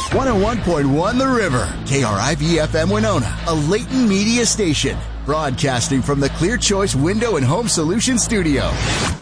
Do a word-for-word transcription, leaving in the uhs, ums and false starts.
one oh one point one The River, K R I V F M Winona, a Leighton Media station, broadcasting from the Clear Choice Window and Home Solutions studio.